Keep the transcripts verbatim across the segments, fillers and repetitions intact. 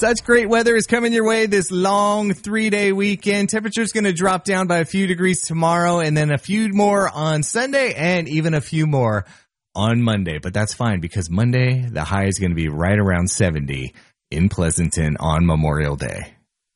Such great weather is coming your way this long three-day weekend. Temperature's going to drop down by a few degrees tomorrow and then a few more on Sunday and even a few more on Monday. But that's fine because Monday, the high is going to be right around seventy in Pleasanton on Memorial Day.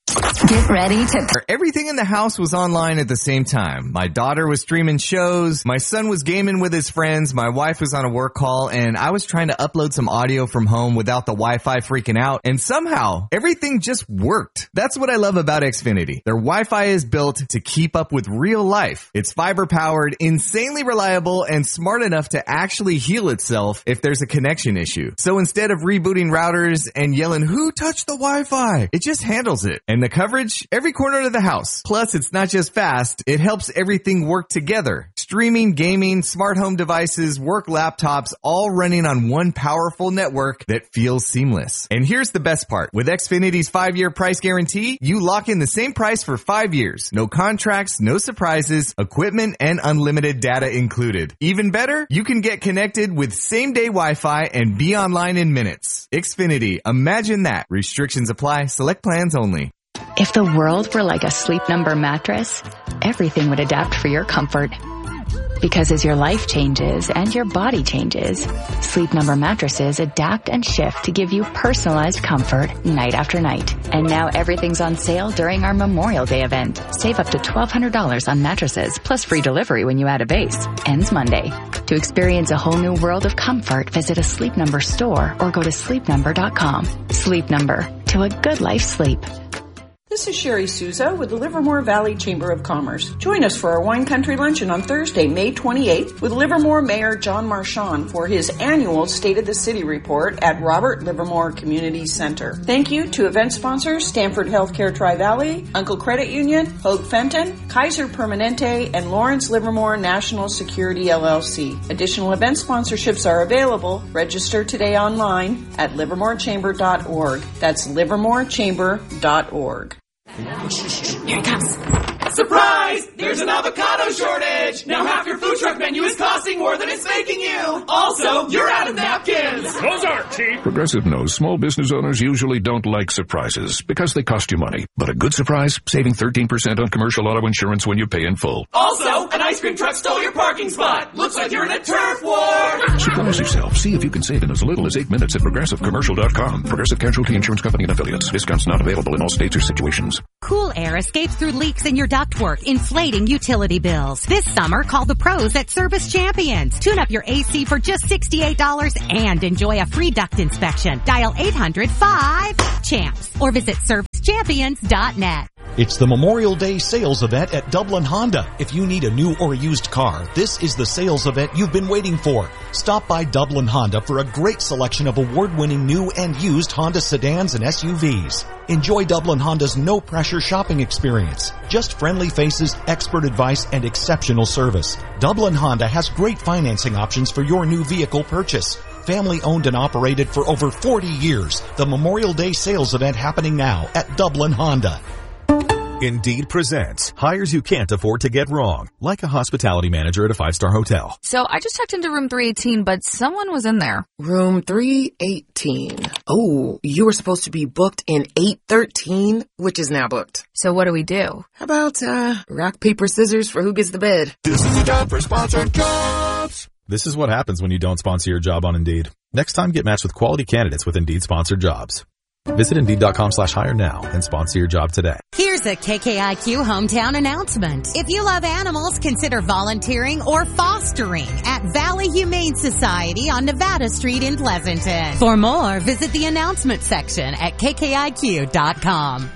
Get ready to... Everything in the house was online at the same time. My daughter was streaming shows, my son was gaming with his friends, my wife was on a work call, and I was trying to upload some audio from home without the Wi-Fi freaking out, and somehow, everything just worked. That's what I love about Xfinity. Their Wi-Fi is built to keep up with real life. It's fiber-powered, insanely reliable, and smart enough to actually heal itself if there's a connection issue. So instead of rebooting routers and yelling, "Who touched the Wi-Fi?" it just handles it. And the coverage, every corner of the house. Plus, it's not just fast, it helps everything work together. Streaming, gaming, smart home devices, work laptops, all running on one powerful network that feels seamless. And here's the best part. With Xfinity's five-year price guarantee, you lock in the same price for five years. No contracts, no surprises, equipment, and unlimited data included. Even better, you can get connected with same-day Wi-Fi and be online in minutes. Xfinity, imagine that. Restrictions apply. Select plans only. If the world were like a Sleep Number mattress, everything would adapt for your comfort. Because as your life changes and your body changes, Sleep Number mattresses adapt and shift to give you personalized comfort night after night. And now everything's on sale during our Memorial Day event. Save up to twelve hundred dollars on mattresses plus free delivery when you add a base. Ends Monday. To experience a whole new world of comfort, visit a Sleep Number store or go to sleep number dot com. Sleep Number. To a good life sleep. This is Sherry Souza with the Livermore Valley Chamber of Commerce. Join us for our Wine Country Luncheon on Thursday, May twenty-eighth with Livermore Mayor John Marchand for his annual State of the City report at Robert Livermore Community Center. Thank you to event sponsors Stanford Healthcare Tri-Valley, Uncle Credit Union, Hoag Fenton, Kaiser Permanente, and Lawrence Livermore National Security L L C. Additional event sponsorships are available. Register today online at livermore chamber dot org. That's livermore chamber dot org. Here it comes. Surprise! There's an avocado shortage! Now half your food truck menu is costing more than it's making you! Also, you're out of napkins! Those aren't cheap! Progressive knows small business owners usually don't like surprises because they cost you money. But a good surprise, saving thirteen percent on commercial auto insurance when you pay in full. Also, an ice cream truck stole your parking spot! Looks like you're in a turf war! Surprise yourself. See if you can save in as little as eight minutes at progressive commercial dot com. Progressive Casualty Insurance Company and Affiliates. Discounts not available in all states or situations. Cool air escapes through leaks in your ductwork, inflating utility bills. This summer, call the pros at Service Champions. Tune up your A C for just sixty-eight dollars and enjoy a free duct inspection. Dial eight hundred five champs or visit service champions dot net. It's the Memorial Day sales event at Dublin Honda. If you need a new or used car, this is the sales event you've been waiting for. Stop by Dublin Honda for a great selection of award-winning new and used Honda sedans and S U Vs. Enjoy Dublin Honda's no-pressure shopping experience. Just friendly faces, expert advice, and exceptional service. Dublin Honda has great financing options for your new vehicle purchase. Family owned and operated for over forty years. The Memorial Day sales event happening now at Dublin Honda. Indeed presents hires you can't afford to get wrong, like a hospitality manager at a five-star hotel. So I just checked into room three eighteen, but someone was in there. Room three eighteen. Oh, you were supposed to be booked in eight thirteen, which is now booked. So what do we do? How about, uh, rock, paper, scissors for who gets the bed? This is a job for sponsored jobs. This is what happens when you don't sponsor your job on Indeed. Next time, get matched with quality candidates with Indeed sponsored jobs. Visit Indeed.com slash hire now and sponsor your job today. Here's a K K I Q hometown announcement. If you love animals, consider volunteering or fostering at Valley Humane Society on Nevada Street in Pleasanton. For more, visit the announcement section at K K I Q dot com.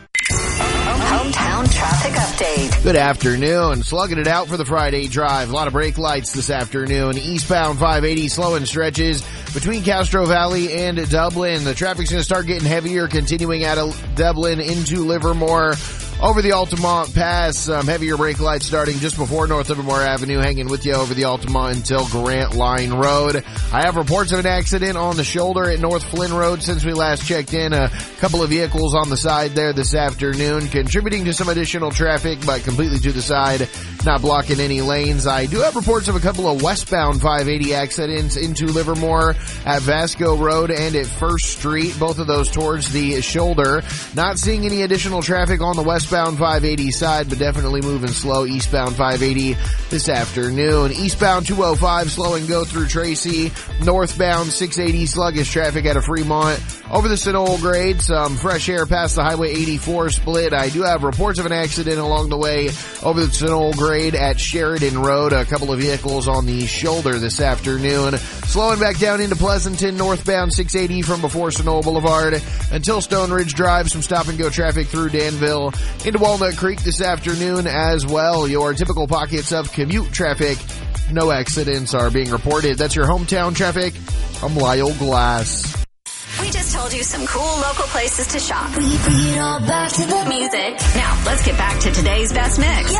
Hometown traffic update. Good afternoon. Slugging it out for the Friday drive. A lot of brake lights this afternoon. Eastbound five eighty slowing stretches between Castro Valley and Dublin. The traffic's going to start getting heavier, continuing out of Dublin into Livermore. over the Altamont Pass. Um, heavier brake lights starting just before North Livermore Avenue, hanging with you over the Altamont until Grant Line Road. I have reports of an accident on the shoulder at North Flynn Road since we last checked in. A couple of vehicles on the side there this afternoon, contributing to some additional traffic, but completely to the side, not blocking any lanes. I do have reports of a couple of westbound five eighty accidents into Livermore at Vasco Road and at First Street, both of those towards the shoulder. Not seeing any additional traffic on the westbound five eighty side, but definitely moving slow eastbound five eighty this afternoon. Eastbound two oh five slow and go through Tracy. Northbound six eighty sluggish traffic out of Fremont. Over the Sunol grade, some fresh air past the Highway eighty-four split. I do have reports of an accident along the way over the Sunol grade at Sheridan Road. A couple of vehicles on the shoulder this afternoon. Slowing back down into Pleasanton, northbound six eighty from before Sunol Boulevard until Stone Ridge Drive. Some stop and go traffic through Danville into Walnut Creek this afternoon as well. Your typical pockets of commute traffic. No accidents are being reported. That's your hometown traffic. I'm Lyle Glass. We just told you some cool local places to shop. We bring it all back to the music. Now, let's get back to today's best mix.